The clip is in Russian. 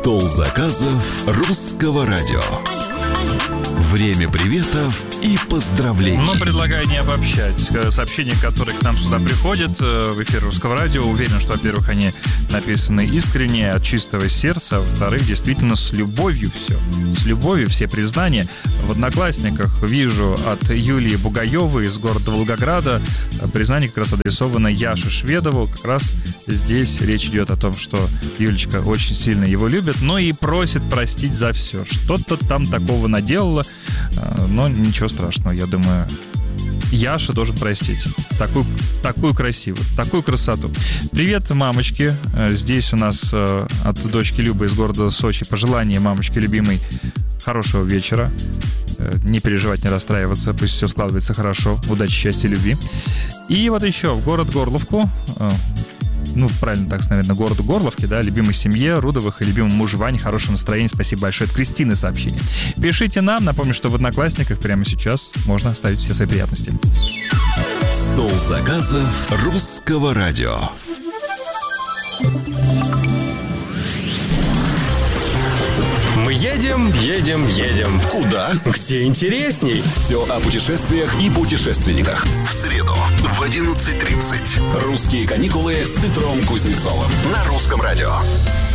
Стол заказов Русского радио. Время приветов и поздравлений. Но предлагаю не обобщать. Сообщения, которые к нам сюда приходят в эфир Русского радио, уверен, что, во-первых, они написаны искренне, от чистого сердца, а во-вторых, действительно с любовью все. С любовью все признания. В Одноклассниках вижу от Юлии Бугаевой из города Волгограда признание как раз адресовано Яше Шведову. Как раз здесь речь идет о том, что Юлечка очень сильно его любит, но и просит простить за все. Что-то там такого наделала, но ничего страшного, я думаю, Яша должен простить. Такую красивую, такую красоту. Привет, мамочки. Здесь у нас от дочки Любы из города Сочи пожелание мамочке любимой хорошего вечера. Не переживать, не расстраиваться, пусть все складывается хорошо. Удачи, счастья, любви. И вот еще в город Горловку, правильно так, наверное, городу Горловки, да, любимой семье Рудовых и любимому мужу Ване, хорошего настроения. Спасибо большое. От Кристины сообщение. Пишите нам. Напомню, что в Одноклассниках прямо сейчас можно оставить все свои приятности. Стол заказов Русского радио. Мы едем. Куда? Где интересней? Все о путешествиях и путешественниках. В среду в 11:30. Русские каникулы с Петром Кузнецовым на Русском радио.